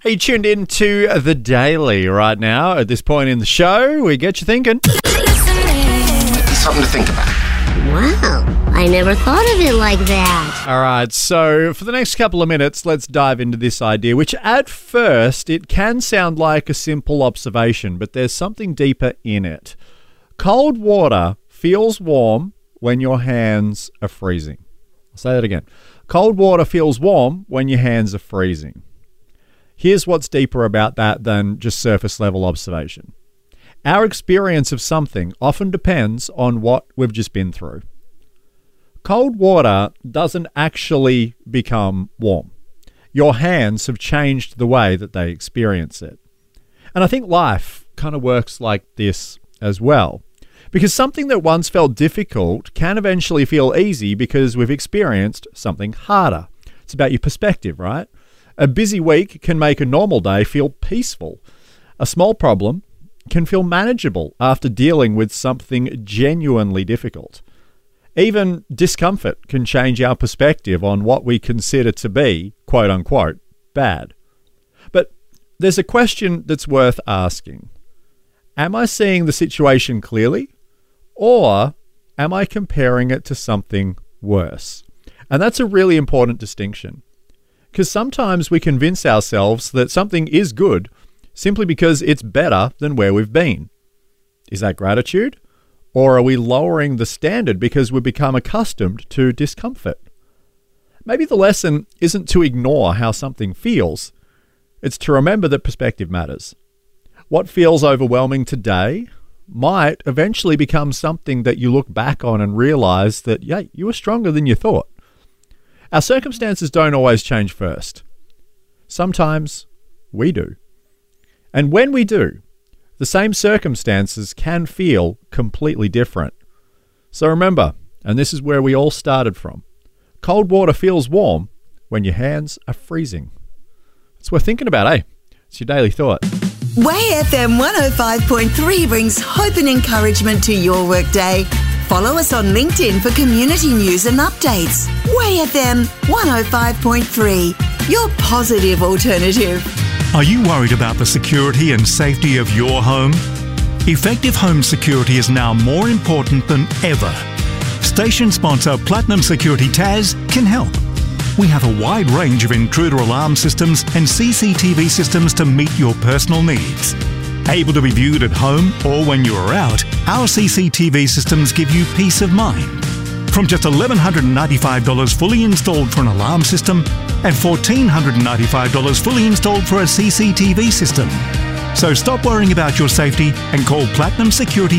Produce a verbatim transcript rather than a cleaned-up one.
You tuned into The Daily right now. At this point in the show, we get you thinking. Something to think about. Wow, I never thought of it like that. All right, so for the next couple of minutes, let's dive into this idea, which at first, it can sound like a simple observation, but there's something deeper in it. Cold water feels warm when your hands are freezing. I'll say that again. Cold water feels warm when your hands are freezing. Here's what's deeper about that than just surface level observation. Our experience of something often depends on what we've just been through. Cold water doesn't actually become warm. Your hands have changed the way that they experience it. And I think life kind of works like this as well. Because something that once felt difficult can eventually feel easy because we've experienced something harder. It's about your perspective, right? A busy week can make a normal day feel peaceful. A small problem can feel manageable after dealing with something genuinely difficult. Even discomfort can change our perspective on what we consider to be, quote unquote, bad. But there's a question that's worth asking. Am I seeing the situation clearly? Or am I comparing it to something worse? And that's a really important distinction. Because sometimes we convince ourselves that something is good simply because it's better than where we've been. Is that gratitude? Or are we lowering the standard because we've become accustomed to discomfort? Maybe the lesson isn't to ignore how something feels. It's to remember that perspective matters. What feels overwhelming today might eventually become something that you look back on and realize that, yeah, you were stronger than you thought. Our circumstances don't always change first. Sometimes we do. And when we do, the same circumstances can feel completely different. So remember, and this is where we all started from, cold water feels warm when your hands are freezing. It's worth thinking about, eh? It's your daily thought. Way F M one oh five point three brings hope and encouragement to your workday. Follow us on LinkedIn for community news and updates. Way F M one oh five point three, your positive alternative. Are you worried about the security and safety of your home? Effective home security is now more important than ever. Station sponsor Platinum Security Taz can help. We have a wide range of intruder alarm systems and C C T V systems to meet your personal needs. Able to be viewed at home or when you are out, our C C T V systems give you peace of mind. From just one thousand one hundred ninety-five dollars fully installed for an alarm system and one thousand four hundred ninety-five dollars fully installed for a C C T V system. So stop worrying about your safety and call Platinum Security